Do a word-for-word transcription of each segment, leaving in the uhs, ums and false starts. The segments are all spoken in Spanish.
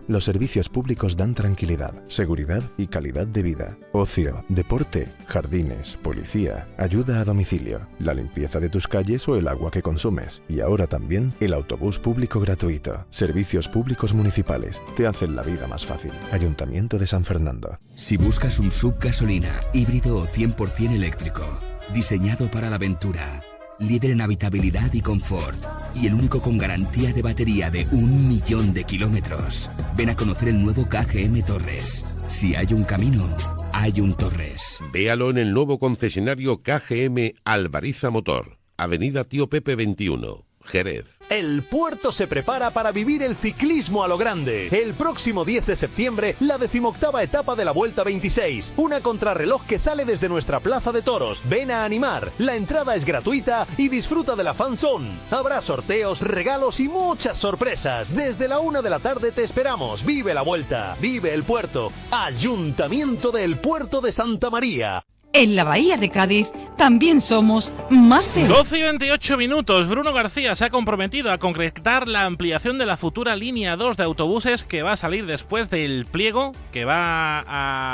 Los servicios públicos dan tranquilidad, seguridad y calidad de vida. Ocio, deporte, jardines, policía, ayuda a domicilio, la limpieza de tus calles o el agua que consumes. Y ahora también el autobús público gratuito. Servicios públicos municipales te hacen la vida más fácil. Ayuntamiento de San Fernando. Si buscas un sub gasolina, híbrido o cien por ciento eléctrico, diseñado para la aventura, líder en habitabilidad y confort, y el único con garantía de batería de un millón de kilómetros, ven a conocer el nuevo K G M Torres. Si hay un camino, hay un Torres. Véalo en el nuevo concesionario K G M Alvariza Motor, Avenida Tío Pepe veintiuno, Jerez. El puerto se prepara para vivir el ciclismo a lo grande. El próximo diez de septiembre, la decimoctava etapa de la Vuelta veintiséis. Una contrarreloj que sale desde nuestra plaza de toros. Ven a animar. La entrada es gratuita y disfruta de la fan zone. Habrá sorteos, regalos y muchas sorpresas. Desde la una de la tarde te esperamos. Vive la Vuelta. Vive el puerto. Ayuntamiento del Puerto de Santa María. En la Bahía de Cádiz también somos más de... doce y veintiocho minutos. Bruno García se ha comprometido a concretar la ampliación de la futura línea dos de autobuses que va a salir después del pliego que va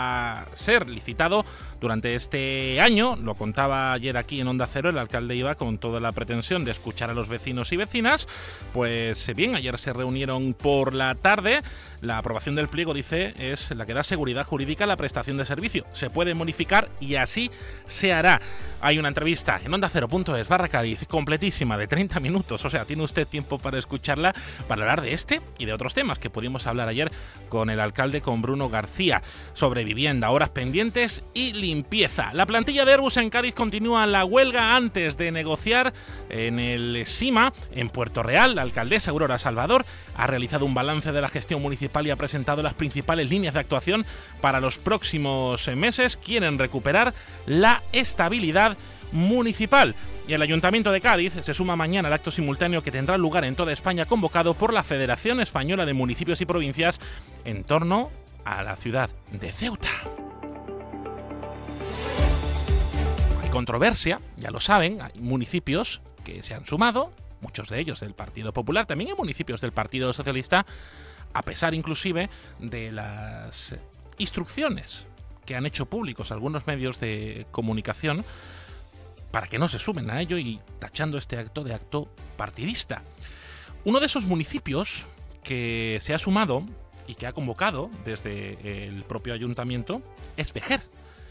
a ser licitado durante este año. Lo contaba ayer aquí en Onda Cero, el alcalde iba con toda la pretensión de escuchar a los vecinos y vecinas. Pues bien, ayer se reunieron por la tarde. La aprobación del pliego, dice, es la que da seguridad jurídica a la prestación de servicio. Se puede modificar y así se hará. Hay una entrevista en onda cero punto es barra Cádiz, completísima, de treinta minutos. O sea, tiene usted tiempo para escucharla, para hablar de este y de otros temas que pudimos hablar ayer con el alcalde, con Bruno García, sobre vivienda, horas pendientes y limpieza. La plantilla de Airbus en Cádiz continúa la huelga antes de negociar en el SIMA, en Puerto Real. La alcaldesa Aurora Salvador ha realizado un balance de la gestión municipal y ha presentado las principales líneas de actuación para los próximos meses. Quieren recuperar la estabilidad municipal. Y el Ayuntamiento de Cádiz se suma mañana al acto simultáneo que tendrá lugar en toda España, convocado por la Federación Española de Municipios y Provincias en torno a la ciudad de Ceuta. Hay controversia, ya lo saben, hay municipios que se han sumado, muchos de ellos del Partido Popular, también hay municipios del Partido Socialista, a pesar inclusive de las instrucciones que han hecho públicos algunos medios de comunicación para que no se sumen a ello y tachando este acto de acto partidista. Uno de esos municipios que se ha sumado y que ha convocado desde el propio ayuntamiento es Vejer.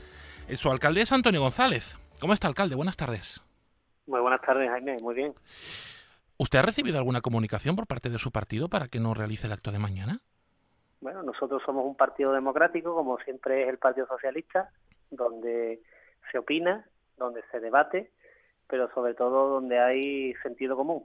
Su alcalde es Antonio González. ¿Cómo está, alcalde? Buenas tardes. Muy buenas tardes, Jaime. Muy bien. ¿Usted ha recibido alguna comunicación por parte de su partido para que no realice el acto de mañana? Bueno, nosotros somos un partido democrático, como siempre es el Partido Socialista, donde se opina, donde se debate, pero sobre todo donde hay sentido común.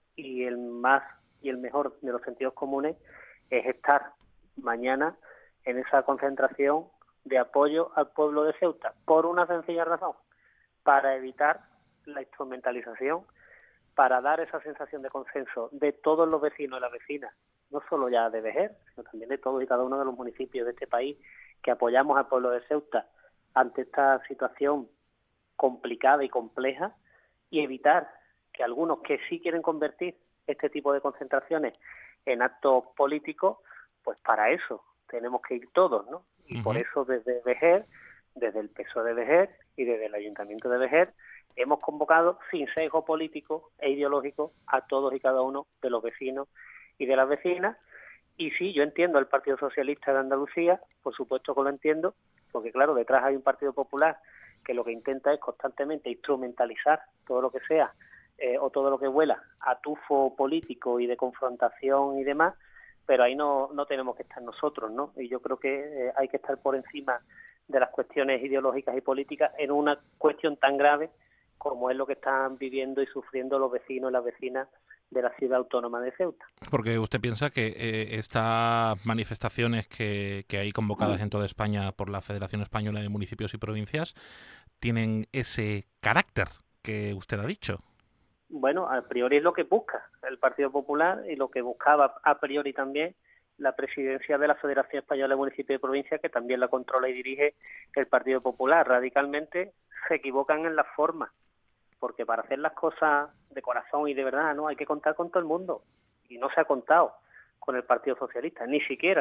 Y el más y el mejor de los sentidos comunes es estar mañana en esa concentración de apoyo al pueblo de Ceuta, por una sencilla razón, para evitar la instrumentalización, para dar esa sensación de consenso de todos los vecinos y las vecinas, no solo ya de Vejer, sino también de todos y cada uno de los municipios de este país que apoyamos al pueblo de Ceuta ante esta situación complicada y compleja, y evitar que algunos que sí quieren convertir este tipo de concentraciones en actos políticos, pues para eso tenemos que ir todos, ¿no? Y uh-huh. Por eso desde Vejer, desde el P S O E de Vejer y desde el Ayuntamiento de Vejer, hemos convocado sin sesgo político e ideológico a todos y cada uno de los vecinos y de las vecinas. Y sí, yo entiendo al Partido Socialista de Andalucía, por supuesto que lo entiendo, porque claro, detrás hay un Partido Popular que lo que intenta es constantemente instrumentalizar todo lo que sea eh, o todo lo que vuela a tufo político y de confrontación y demás, pero ahí no, no tenemos que estar nosotros, ¿no? Y yo creo que eh, hay que estar por encima de las cuestiones ideológicas y políticas en una cuestión tan grave como es lo que están viviendo y sufriendo los vecinos y las vecinas de la ciudad autónoma de Ceuta. Porque usted piensa que eh, estas manifestaciones que, que hay convocadas en toda España por la Federación Española de Municipios y Provincias tienen ese carácter que usted ha dicho. Bueno, a priori es lo que busca el Partido Popular y lo que buscaba a priori también la presidencia de la Federación Española de Municipios y Provincias, que también la controla y dirige el Partido Popular. Radicalmente se equivocan en la forma, porque para hacer las cosas de corazón y de verdad, no hay que contar con todo el mundo, y no se ha contado con el Partido Socialista, ni siquiera